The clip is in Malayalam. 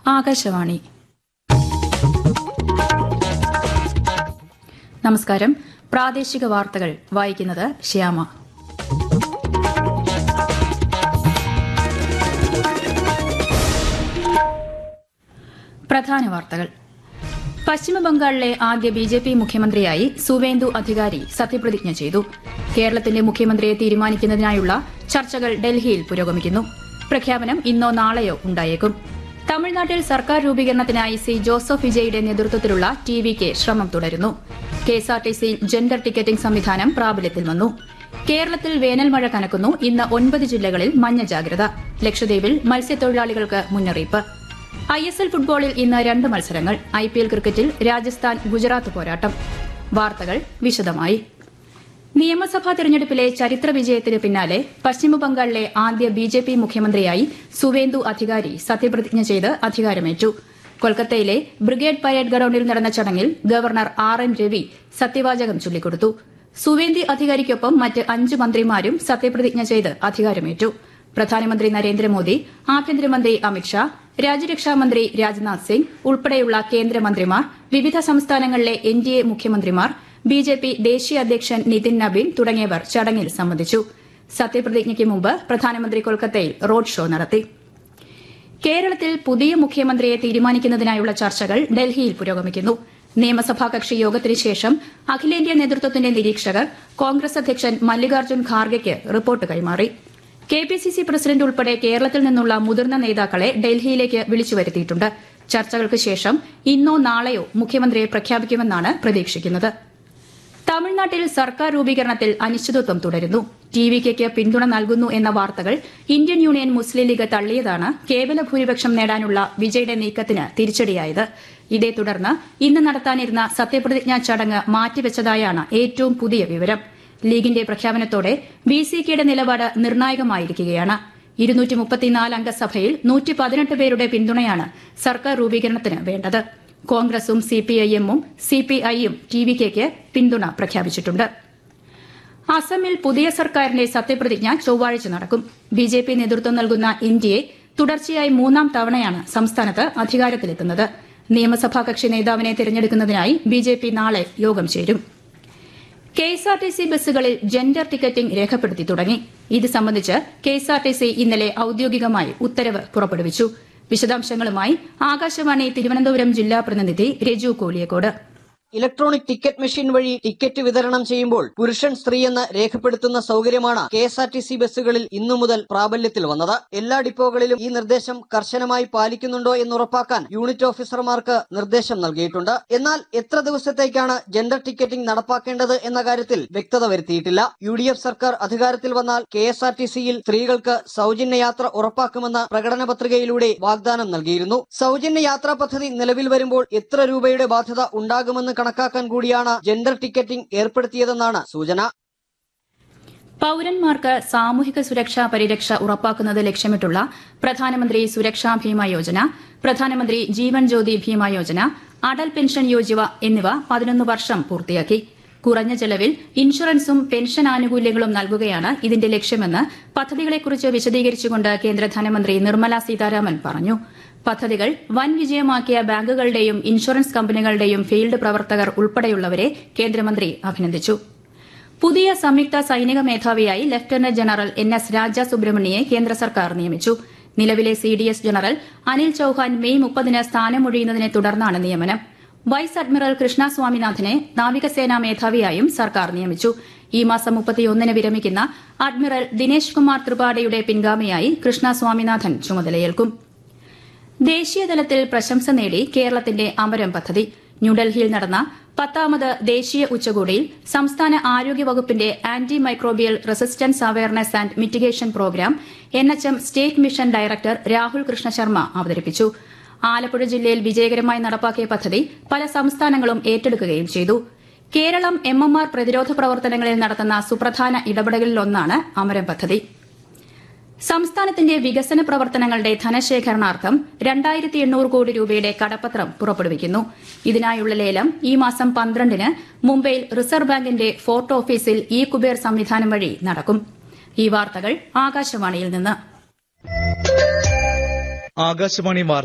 ആകാശവാണി. നമസ്കാരം. പ്രാദേശിക വാർത്തകൾ വായിക്കുന്നത് ശ്യാമ. പ്രധാന വാർത്തകൾ. പശ്ചിമബംഗാളിലെ ആദ്യ ബിജെപി മുഖ്യമന്ത്രിയായി സുവേന്ദു അധികാരി സത്യപ്രതിജ്ഞ ചെയ്തു. കേരളത്തിന്റെ മുഖ്യമന്ത്രിയെ തീരുമാനിക്കുന്നതിനായുള്ള ചർച്ചകൾ ഡൽഹിയിൽ പുരോഗമിക്കുന്നു. പ്രഖ്യാപനം ഇന്നോ നാളെയോ ഉണ്ടായേക്കും. തമിഴ്നാട്ടിൽ സർക്കാർ രൂപീകരണത്തിനായി സി ജോസഫ് വിജയുടെ നേതൃത്വത്തിലുള്ള ടിവികെ ശ്രമം തുടരുന്നു. കെഎസ്ആർടിസി ജെൻഡർ ടിക്കറ്റിംഗ് സംവിധാനം പ്രാബല്യത്തിൽ വന്നു. കേരളത്തിൽ വേനൽ മഴ കനക്കുന്നു. ഇന്ന് 9 ജില്ലകളിൽ മഞ്ഞ ജാഗ്രത. ലക്ഷദ്വീപിൽ മത്സ്യത്തൊഴിലാളികൾക്ക് മുന്നറിയിപ്പ്. ഐഎസ്എൽ ഫുട്ബോളിൽ ഇന്ന് 2 മത്സരങ്ങൾ. ഐപിഎൽ ക്രിക്കറ്റിൽ രാജസ്ഥാൻ ഗുജറാത്ത് പോരാട്ടം. വാർത്തകൾ വിശദമായി. നിയമസഭാ തെരഞ്ഞെടുപ്പിലെ ചരിത്ര വിജയത്തിന് പിന്നാലെ പശ്ചിമബംഗാളിലെ ആദ്യ ബിജെപി മുഖ്യമന്ത്രിയായി സുവേന്ദു അധികാരി സത്യപ്രതിജ്ഞ ചെയ്ത് അധികാരമേറ്റു. കൊൽക്കത്തയിലെ ബ്രിഗേഡ് പരേഡ് ഗ്രൌണ്ടിൽ നടന്ന ചടങ്ങിൽ ഗവർണർ ആർ.എൻ. രവി സത്യവാചകം ചൊല്ലിക്കൊടുത്തു. സുവേന്ദു അധികാരിക്കൊപ്പം മറ്റ് 5 മന്ത്രിമാരും സത്യപ്രതിജ്ഞ ചെയ്ത് അധികാരമേറ്റു. പ്രധാനമന്ത്രി നരേന്ദ്രമോദി, ആഭ്യന്തരമന്ത്രി അമിത്ഷാ, രാജ്യരക്ഷാമന്ത്രി രാജ്നാഥ് സിംഗ് ഉൾപ്പെടെയുള്ള കേന്ദ്രമന്ത്രിമാർ, വിവിധ സംസ്ഥാനങ്ങളിലെ എൻഡിഎ മുഖ്യമന്ത്രിമാർ, ബിജെപി ദേശീയ അധ്യക്ഷൻ നിതിൻ നബീൻ തുടങ്ങിയവർ ചടങ്ങിൽ സംബന്ധിച്ചു. സത്യപ്രതിജ്ഞയ്ക്ക് മുമ്പ് പ്രധാനമന്ത്രി കൊൽക്കത്തയിൽ റോഡ് ഷോ നടത്തി. കേരളത്തിൽ പുതിയ മുഖ്യമന്ത്രിയെ തീരുമാനിക്കുന്നതിനായുള്ള ചർച്ചകൾ ഡൽഹിയിൽ പുരോഗമിക്കുന്നു. നിയമസഭാ കക്ഷി യോഗത്തിന് ശേഷം അഖിലേന്ത്യാ നേതൃത്വത്തിന്റെ നിരീക്ഷകർ കോൺഗ്രസ് അധ്യക്ഷൻ മല്ലികാർജ്ജുൻ ഖാർഗെയ്ക്ക് റിപ്പോർട്ട് കൈമാറി. കെപിസിസി പ്രസിഡന്റ് ഉൾപ്പെടെ കേരളത്തിൽ നിന്നുള്ള മുതിർന്ന നേതാക്കളെ ഡൽഹിയിലേക്ക് വിളിച്ചുവരുത്തിയിട്ടുണ്ട്. ചർച്ചകൾക്ക് ശേഷം ഇന്നോ നാളെയോ മുഖ്യമന്ത്രിയെ പ്രഖ്യാപിക്കുമെന്നാണ് പ്രതീക്ഷിക്കുന്നത്. തമിഴ്നാട്ടിൽ സർക്കാർ രൂപീകരണത്തിൽ അനിശ്ചിതത്വം തുടരുന്നു. ടിവികെയ്ക്ക് പിന്തുണ നൽകുന്നു എന്ന വാർത്തകൾ ഇന്ത്യൻ യൂണിയൻ മുസ്ലിം ലീഗ് തള്ളിയതാണ് കേവല ഭൂരിപക്ഷം നേടാനുള്ള വിജയുടെ നീക്കത്തിന് തിരിച്ചടിയായത്. ഇതേ തുടർന്ന് ഇന്ന് നടത്താനിരുന്ന സത്യപ്രതിജ്ഞാ ചടങ്ങ് മാറ്റിവെച്ചതായാണ് ഏറ്റവും പുതിയ വിവരം. ലീഗിന്റെ പ്രഖ്യാപനത്തോടെ വിസികെയുടെ നിലപാട് നിർണായകമായിരിക്കുകയാണ്. 234 അംഗ സഭയിൽ 118 പേരുടെ പിന്തുണയാണ് സർക്കാർ രൂപീകരണത്തിന് വേണ്ടത്. കോൺഗ്രസും സിപിഐഎമ്മും സിപിഐയും ടിവികെയ്ക്ക് പിന്തുണ പ്രഖ്യാപിച്ചിട്ടുണ്ട്. അസമിൽ പുതിയ സർക്കാരിന്റെ സത്യപ്രതിജ്ഞ ചൊവ്വാഴ്ച നടക്കും. ബിജെപി നേതൃത്വം നൽകുന്ന എൻഡിഎ തുടർച്ചയായി 3ാം തവണയാണ് സംസ്ഥാനത്ത് അധികാരത്തിലെത്തുന്നത്. നിയമസഭാ കക്ഷി നേതാവിനെ തെരഞ്ഞെടുക്കുന്നതിനായി ബിജെപി നാളെ യോഗം ചേരും. കെഎസ്ആർടിസി ബസ്സുകളിൽ ജെൻഡർ ടിക്കറ്റിംഗ് രേഖപ്പെടുത്തി തുടങ്ങി. ഇത് സംബന്ധിച്ച് കെഎസ്ആർടിസി ഇന്നലെ ഔദ്യോഗികമായി ഉത്തരവ് പുറപ്പെടുവിച്ചു. വിശദാംശങ്ങളുമായി ആകാശവാണി തിരുവനന്തപുരം ജില്ലാ പ്രതിനിധി Reju Koliyakode. Electronic ticket machine വഴി ടിക്കറ്റ് വിതരണം ചെയ്യുമ്പോൾ പുരുഷൻ സ്ത്രീ എന്ന് രേഖപ്പെടുത്തുന്ന സൌകര്യമാണ് കെഎസ്ആർടിസി ബസ്സുകളിൽ ഇന്നു മുതൽ പ്രാബല്യത്തിൽ വന്നത്. എല്ലാ ഡിപ്പോകളിലും ഈ നിർദ്ദേശം കർശനമായി പാലിക്കുന്നുണ്ടോ എന്നുറപ്പാക്കാൻ യൂണിറ്റ് ഓഫീസർമാർക്ക് നിർദ്ദേശം നൽകിയിട്ടുണ്ട്. എന്നാൽ എത്ര ദിവസത്തേക്കാണ് ജെൻഡർ ടിക്കറ്റിംഗ് നടപ്പാക്കേണ്ടത് എന്ന കാര്യത്തിൽ വ്യക്തത വരുത്തിയിട്ടില്ല. യുഡിഎഫ് സർക്കാർ അധികാരത്തിൽ വന്നാൽ കെഎസ്ആർടിസിയിൽ സ്ത്രീകൾക്ക് സൌജന്യ യാത്ര ഉറപ്പാക്കുമെന്ന പ്രകടന പത്രികയിലൂടെ വാഗ്ദാനം നൽകിയിരുന്നു. സൌജന്യ യാത്രാ പദ്ധതി നിലവിൽ വരുമ്പോൾ എത്ര രൂപയുടെ ബാധ്യത ഉണ്ടാകുമെന്ന് കണക്കാക്കാൻ കൂടിയാണ് ജെൻഡർ ടിക്കറ്റിംഗ് ഏർപ്പെടുത്തിയതെന്നാണ് സൂചന. പൌരന്മാർക്ക് സാമൂഹിക സുരക്ഷാ പരിരക്ഷ ഉറപ്പാക്കുന്നത് ലക്ഷ്യമിട്ടുള്ള പ്രധാനമന്ത്രി സുരക്ഷാ ഭീമ യോജന, പ്രധാനമന്ത്രി ജീവൻ ജ്യോതി ഭീമ യോജന, അടൽ പെൻഷൻ യോജന എന്നിവ 11 വർഷം പൂർത്തിയാക്കി. കുറഞ്ഞ ചെലവിൽ ഇൻഷുറൻസും പെൻഷൻ ആനുകൂല്യങ്ങളും നൽകുകയാണ് ഇതിന്റെ ലക്ഷ്യമെന്ന് പദ്ധതികളെക്കുറിച്ച് വിശദീകരിച്ചുകൊണ്ട് കേന്ദ്ര ധനമന്ത്രി നിർമ്മല സീതാരാമൻ പറഞ്ഞു. പദ്ധതികൾ വൻ വിജയമാക്കിയ ബാങ്കുകളുടെയും ഇൻഷുറൻസ് കമ്പനികളുടെയും ഫീൽഡ് പ്രവർത്തകർ ഉൾപ്പെടെയുള്ളവരെ കേന്ദ്രമന്ത്രി അഭിനന്ദിച്ചു. പുതിയ സംയുക്ത സൈനിക മേധാവിയായി ലഫ്റ്റനന്റ് ജനറൽ എൻ.എസ്. രാജ സുബ്രഹ്മണ്യയെ കേന്ദ്ര സർക്കാർ നിയമിച്ചു. നിലവിലെ CDS general Anil Chouhan May 30-ന് സ്ഥാനമൊഴിയുന്നതിനെ തുടർന്നാണ് നിയമനം. വൈസ് അഡ്മിറൽ കൃഷ്ണ സ്വാമിനാഥനെ നാവികസേനാ മേധാവിയായും സർക്കാർ നിയമിച്ചു. ഈ മാസം 31-ന് വിരമിക്കുന്ന അഡ്മിറൽ ദിനേശ് കുമാർ ത്രിപാഠിയുടെ പിൻഗാമിയായി കൃഷ്ണ സ്വാമിനാഥൻ ചുമതലയേൽക്കും. ദേശീയതലത്തിൽ പ്രശംസ നേടി കേരളത്തിന്റെ അമരം പദ്ധതി. ന്യൂഡൽഹിയിൽ നടന്ന 10ാമത് ദേശീയ ഉച്ചകോടിയിൽ സംസ്ഥാന ആരോഗ്യവകുപ്പിന്റെ anti microbial resistance awareness and mitigation programme NHM state mission director Rahul Krishna Sharma അവതരിപ്പിച്ചു. ആലപ്പുഴ ജില്ലയിൽ വിജയകരമായി നടപ്പാക്കിയ പദ്ധതി പല സംസ്ഥാനങ്ങളും ഏറ്റെടുക്കുകയും ചെയ്തു. കേരളം എംഎംആർ പ്രതിരോധ പ്രവർത്തനങ്ങളിൽ നടത്തുന്ന സുപ്രധാന ഇടപെടലിലൊന്നാണ് അമരം പദ്ധതി. സംസ്ഥാനത്തിന്റെ വികസന പ്രവർത്തനങ്ങളുടെ ധനശേഖരണാർത്ഥം 2800 കോടി രൂപയുടെ കടപ്പത്രം പുറപ്പെടുവിക്കുന്നു. ഇതിനായുള്ള ലേലം ഈ മാസം 12-ന് മുംബൈയിൽ റിസർവ് ബാങ്കിന്റെ ഫോർട്ട് ഓഫീസിൽ ഇ കുബേർ സംവിധാനം വഴി നടക്കും. ഈ വാർത്തകൾ ആകാശവാണിയിൽ നിന്ന്. ആകാശവാണി